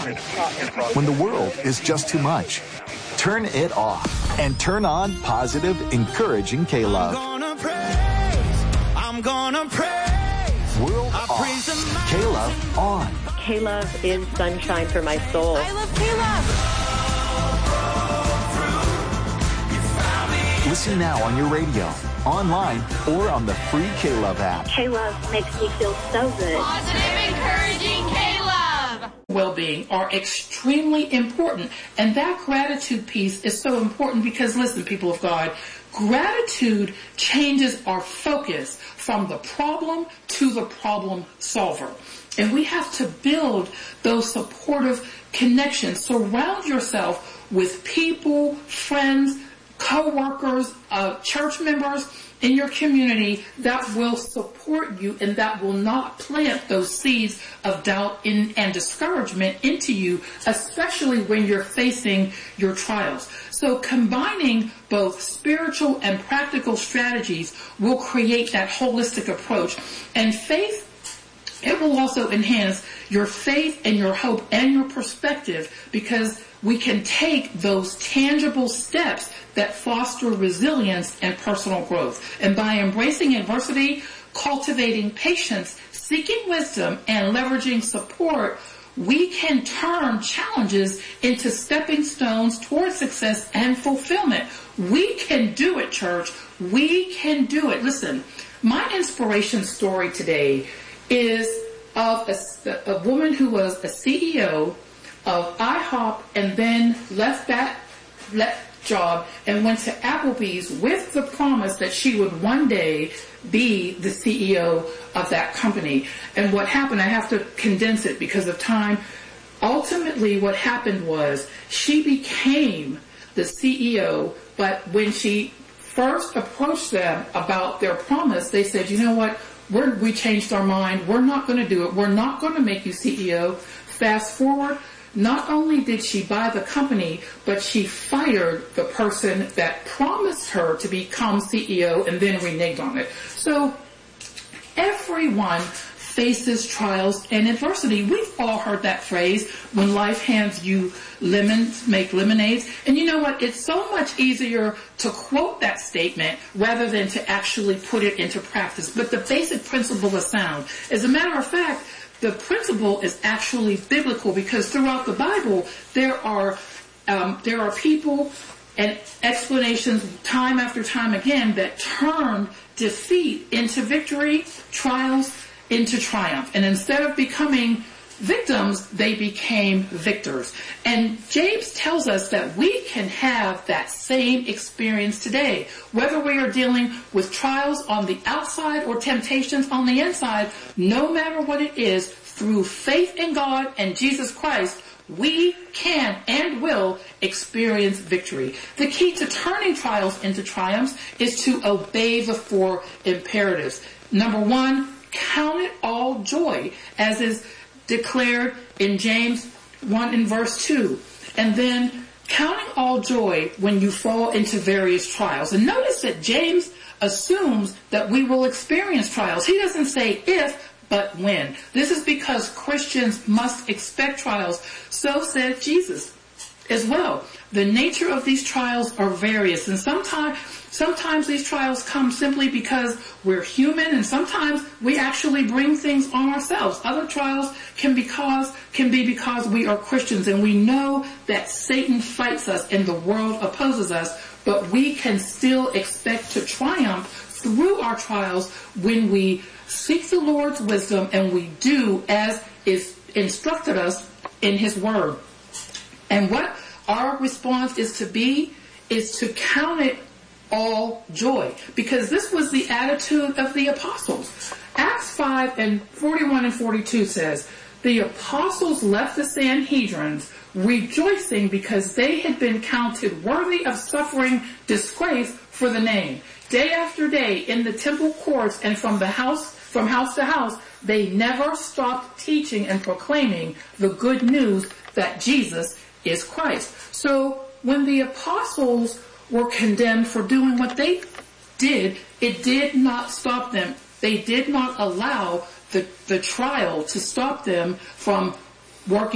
When the world is just too much, turn it off and turn on positive, encouraging K-Love. I'm gonna praise. World off. K-Love on. K-Love is sunshine for my soul. I love K-Love. Listen now on your radio, online, or on the free K-Love app. K-Love makes me feel so good. Positive, encouraging K-Love. Well-being are extremely important, and that gratitude piece is so important because, listen, people of God, gratitude changes our focus from the problem to the problem solver. And we have to build those supportive connections. Surround yourself with people, friends, co-workers, church members in your community that will support you and that will not plant those seeds of doubt and discouragement into you, especially when you're facing your trials. So combining both spiritual and practical strategies will create that holistic approach. And faith, it will also enhance your faith and your hope and your perspective, because we can take those tangible steps that foster resilience and personal growth. And by embracing adversity, cultivating patience, seeking wisdom, and leveraging support, we can turn challenges into stepping stones towards success and fulfillment. We can do it, church. We can do it. Listen, my inspiration story today is of a woman who was a CEO of IHOP and then left that job and went to Applebee's with the promise that she would one day be the CEO of that company. And what happened, I have to condense it because of time. Ultimately, what happened was she became the CEO, but when she first approached them about their promise, they said, you know what, we changed our mind. We're not going to do it. We're not going to make you CEO. Fast forward, not only did she buy the company, but she fired the person that promised her to become CEO and then reneged on it. So everyone faces trials and adversity. We've all heard that phrase, when life hands you lemons, make lemonades. And you know what? It's so much easier to quote that statement rather than to actually put it into practice. But the basic principle is sound. As a matter of fact, the principle is actually biblical, because throughout the Bible there are people and explanations time after time again that turn defeat into victory, trials into triumph. And instead of becoming victims, they became victors. And James tells us that we can have that same experience today. Whether we are dealing with trials on the outside or temptations on the inside, no matter what it is, through faith in God and Jesus Christ, we can and will experience victory. The key to turning trials into triumphs is to obey the 4 imperatives. Number 1, count it all joy, as is declared in James 1 and verse 2. And then counting all joy when you fall into various trials. And notice that James assumes that we will experience trials. He doesn't say if, but when. This is because Christians must expect trials. So said Jesus as well. The nature of these trials are various, and sometimes these trials come simply because we're human, and sometimes we actually bring things on ourselves. Other trials can be because we are Christians, and we know that Satan fights us and the world opposes us, but we can still expect to triumph through our trials when we seek the Lord's wisdom and we do as is instructed us in His Word. And what our response is to count it all joy, because this was the attitude of the apostles. Acts 5 and 41 and 42 says, the apostles left the Sanhedrins rejoicing because they had been counted worthy of suffering disgrace for the name. Day after day in the temple courts and from house to house, they never stopped teaching and proclaiming the good news that Jesus is Christ. So when the apostles were condemned for doing what they did, it did not stop them. They did not allow the trial to stop them from working